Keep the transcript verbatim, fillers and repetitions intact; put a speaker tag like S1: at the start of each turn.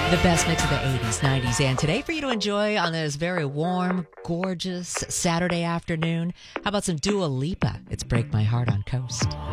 S1: The best mix of the eighties, nineties, and today for you to enjoy on this very warm, gorgeous Saturday afternoon. How about some Dua Lipa? It's Break My Heart on Coast.